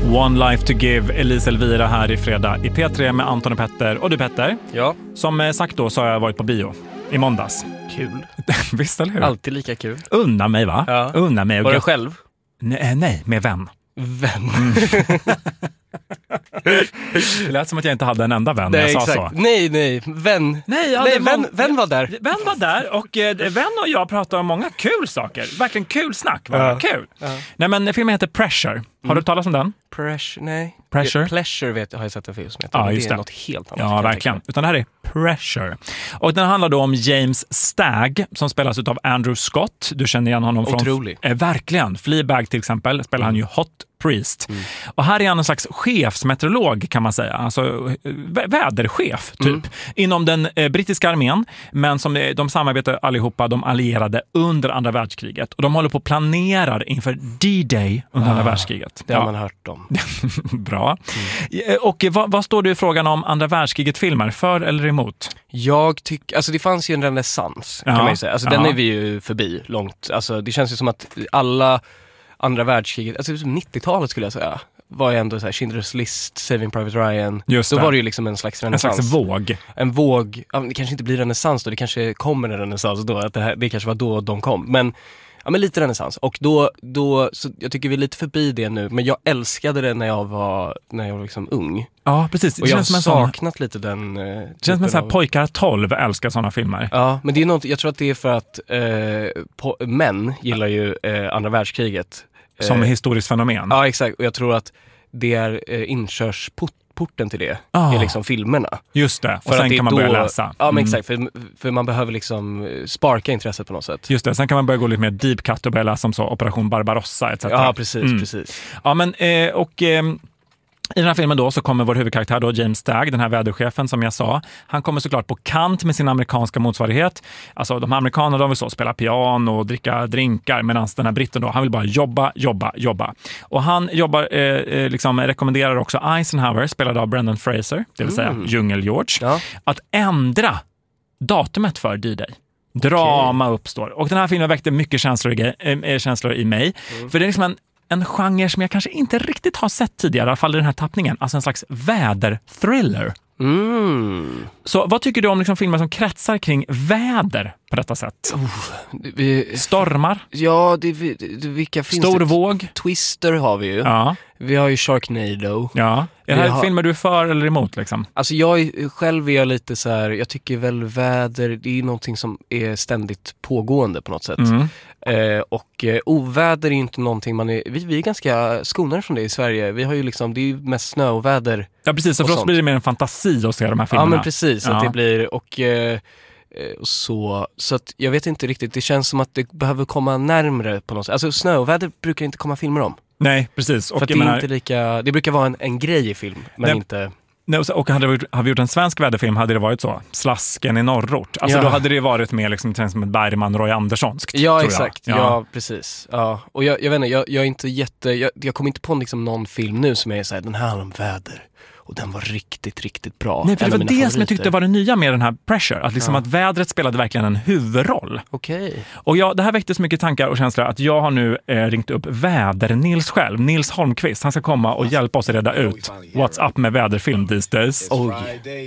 One Life to Give, Elise Elvira här i fredag i P3 med Anton och Petter. Och du Petter, ja. Som sagt då så har jag varit på bio i måndags. Kul. Visst eller hur? Alltid lika kul. Unna mig va? Ja. Unna mig. Var du själv? Nej, med vän. Vän? Det lät som att jag inte hade en enda vän när jag sa så. Nej, vän. Vän var där. Vän var där och vän och jag pratade om många kul saker. Verkligen kul snack. Kul. Nej men filmen heter Pressure. Har du talat om den? Pleasure vet jag, har jag sett en film som heter. Ja, just det är det. något helt annat. Ja, verkligen. Utan det här är Pressure. Och den handlar då om James Stagg som spelas av Andrew Scott. Du känner igen honom från... Otrolig. Verkligen. Fleabag till exempel spelar han ju Hot Priest. Och här är han en slags chefsmeteorolog kan man säga. Alltså väderchef typ. Inom den brittiska armén. Men som de samarbetar allihopa, de allierade under andra världskriget. Och de håller på att planera inför D-Day under andra världskriget. Det har man hört om. Bra. Och vad står det i frågan om andra världskriget-filmer? För eller emot? Jag tycker, alltså det fanns ju en renässans kan man ju säga. Alltså den är vi ju förbi långt. Alltså det känns ju som att alla andra världskriget, alltså 90-talet skulle jag säga, var ju ändå så här Schindler's List, Saving Private Ryan. Just då det. var det ju liksom en slags renässans. En slags våg. En våg, ja, det kanske inte blir renässans då, det kanske kommer en renässans då, att det kanske var då de kom. Men ja, men lite renässans. Och då så jag tycker vi är lite förbi det nu, men jag älskade det när jag var liksom ung. Ja, precis. Det och jag känns har som saknat lite den... Det känns som en sån här pojkar 12 älskar sådana filmer. Ja, men det är något, jag tror att det är för att män gillar ju andra världskriget. Som historiskt fenomen. Ja, exakt. Och jag tror att det är inkörsporten till det är liksom filmerna. Just det, och för sen kan man börja läsa. Ja, men exakt. För man behöver liksom sparka intresset på något sätt. Just det, sen kan man börja gå lite mer deep cut och börja läsa om så Operation Barbarossa etc. Ja, precis. Ja, men i den här filmen då så kommer vår huvudkaraktär då, James Stagg, den här väderchefen som jag sa. Han kommer såklart på kant med sin amerikanska motsvarighet. Alltså de amerikanerna, de vill så spela piano och dricka drinkar, medan den här britten då, han vill bara jobba. Och han jobbar, liksom rekommenderar också Eisenhower, spelad av Brendan Fraser, det vill säga Djungel-George, att ändra datumet för D-Day. Drama uppstår. Och den här filmen väckte mycket känslor i mig. För det är liksom en genre som jag kanske inte riktigt har sett tidigare, i alla fall i den här tappningen. Alltså en slags väderthriller. Så vad tycker du om liksom filmer som kretsar kring väder på detta sätt? Stormar? Ja, vilka finns Stor det? våg? Twister har vi ju. Ja. Vi har ju Sharknado. Ja. Är det här filmer du är för eller emot liksom? Alltså själv är jag lite så här, jag tycker väl väder, det är någonting som är ständigt pågående på något sätt. Och oväder är inte någonting vi är ganska skonade från det i Sverige. Vi har ju liksom, det är ju mest snöoväder. Ja, precis. Så för oss blir det mer en fantasi att se de här filmerna. Ja, men precis. Att det blir, och så att jag vet inte riktigt, det känns som att det behöver komma närmare på något sätt. Alltså snöoväder brukar inte komma filmer om. Nej, precis. För att det är inte lika, det brukar vara en grej i film, men inte... Nej, och hade vi gjort en svensk väderfilm hade det varit så. Slasken i norrort. Alltså då hade det varit mer liksom som ett Bergman, Roy Anderssonskt. Ja, exakt. Ja, precis. Ja. Och jag vet inte, jag är inte jag kommer inte på liksom någon film nu som är så här, den här om väder. Och den var riktigt, riktigt bra. Nej, för det var det som jag tyckte var det nya med den här Pressure. Att, liksom att vädret spelade verkligen en huvudroll. Okej. Och det här väckte så mycket tankar och känslor att jag har nu ringt upp Väder-Nils själv. Nils Holmqvist. Han ska komma och hjälpa oss att reda ut what's up med väderfilm these days. Oj.